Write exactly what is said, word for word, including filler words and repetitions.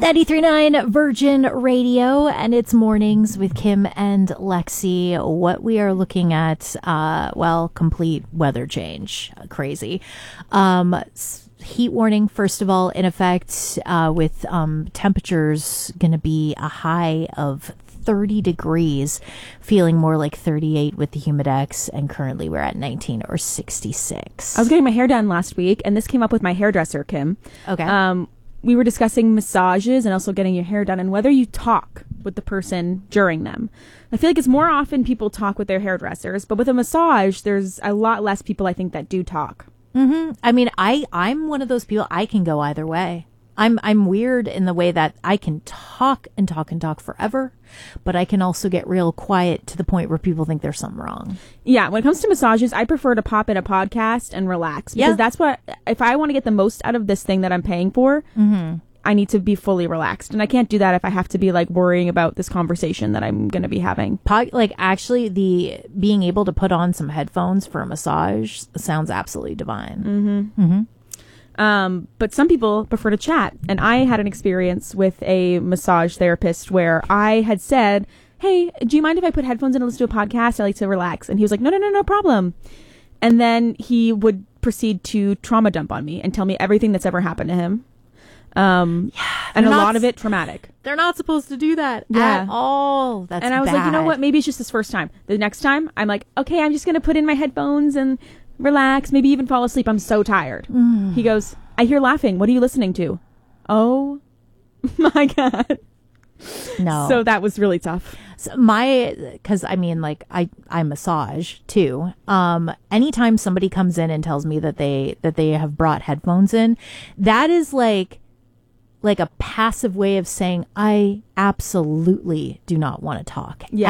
ninety-three point nine Virgin Radio, and it's Mornings with Kim and Lexi. What we are looking at, uh, well, complete weather change. Crazy. Um, heat warning, first of all, in effect, uh, with um, temperatures going to be a high of thirty degrees, feeling more like thirty-eight with the Humidex, and currently we're at nineteen or sixty-six. I was getting my hair done last week, and this came up with my hairdresser, Kim. Okay. Um, we were discussing massages and also getting your hair done and whether you talk with the person during them. I feel like it's more often people talk with their hairdressers, but with a massage, there's a lot less people, I think, that do talk. Mm-hmm. I mean, I, I'm one of those people, I can go either way. I'm I'm weird in the way that I can talk and talk and talk forever, but I can also get real quiet to the point where people think there's something wrong. Yeah, when it comes to massages, I prefer to pop in a podcast and relax because yeah. that's what, if I want to get the most out of this thing that I'm paying for, mm-hmm. I need to be fully relaxed. And I can't do that if I have to be like worrying about this conversation that I'm going to be having. Pod, like actually the being able to put on some headphones for a massage sounds absolutely divine. Mm-hmm. Mm-hmm. Um, but some people prefer to chat. And I had an experience with a massage therapist where I had said, hey, do you mind if I put headphones in and listen to a podcast? I like to relax. And he was like, no, no, no, no problem. And then he would proceed to trauma dump on me and tell me everything that's ever happened to him. Um, yeah, and a not, lot of it traumatic. They're not supposed to do that yeah. at all. That's And I was bad. like, you know what? Maybe it's just this first time. The next time I'm like, okay, I'm just going to put in my headphones and relax, maybe even fall asleep. I'm so tired. Mm. He goes, I hear laughing. What are you listening to? Oh my God. No. So that was really tough. So my, because I mean, like I, I massage too. Um, anytime somebody comes in and tells me that they that they have brought headphones in, that is like, like a passive way of saying I absolutely do not want to talk. Yeah.